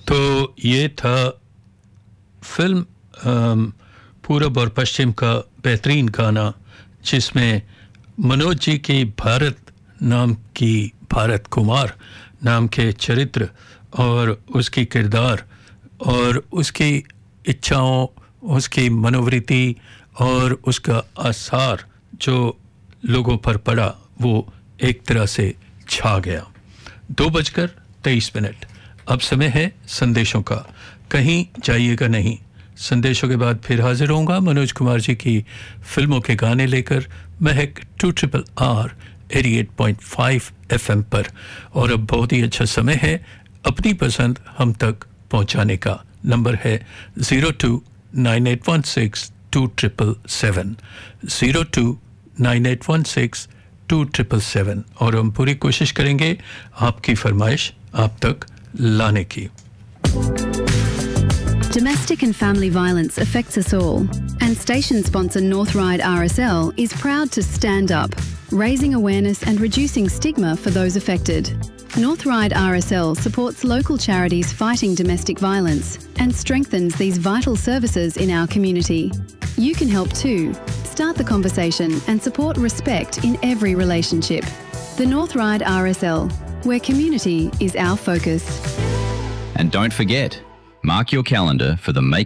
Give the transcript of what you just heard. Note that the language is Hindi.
तो ये था फिल्म पूरब और पश्चिम का बेहतरीन गाना, जिसमें मनोज जी की भारत कुमार नाम के चरित्र और उसकी किरदार और उसकी इच्छाओं, उसकी मनोवृत्ति और उसका आसार जो लोगों पर पड़ा, वो एक तरह से छा गया। 2:23। अब समय है संदेशों का, कहीं जाइएगा नहीं। संदेशों के बाद फिर हाजिर होऊंगा मनोज कुमार जी की फिल्मों के गाने लेकर, महक 2RRR 88.5 FM पर। और अब बहुत ही अच्छा समय है अपनी पसंद हम तक पहुंचाने का। नंबर है 0298162777 0298162777 और हम पूरी कोशिश करेंगे आपकी फरमाइश आप तक लाने की। Domestic and family violence affects us all, and station sponsor North Ride RSL is proud to stand up, raising awareness and reducing stigma for those affected. North Ride RSL supports local charities fighting domestic violence and strengthens these vital services in our community. You can help too. Start the conversation and support respect in every relationship. The North Ride RSL, where community is our focus. And don't forget, mark your calendar for the Make